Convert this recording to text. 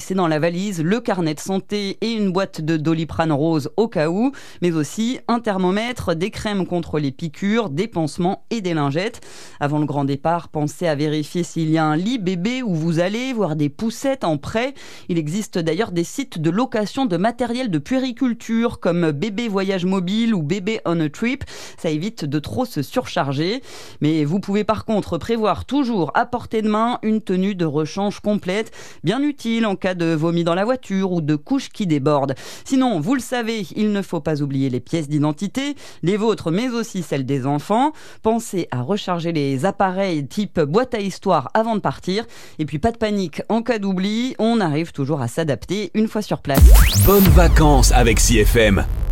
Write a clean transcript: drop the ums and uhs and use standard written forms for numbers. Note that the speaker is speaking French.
glisser dans la valise le carnet de santé et une boîte de Doliprane rose au cas où, mais aussi un thermomètre, des crèmes contre les piqûres, des pansements et des lingettes. Avant le grand départ, pensez à vérifier s'il y a un lit bébé où vous allez, voir des poussettes en prêt. Il existe d'ailleurs des sites de location de matériel de puériculture comme Bébé Voyage Mobile ou Bébé on a Trip. Ça évite de trop se surcharger. Mais vous pouvez par contre prévoir toujours à portée de main une tenue de rechange complète, bien utile en cas de vomi dans la voiture ou de couches qui débordent. Sinon, vous le savez, il ne faut pas oublier les pièces d'identité, les vôtres mais aussi celles des enfants. Pensez à recharger les appareils type boîte à histoire avant de partir. Et puis pas de panique, en cas d'oubli, on arrive toujours à s'adapter une fois sur place. Bonnes vacances avec CFM.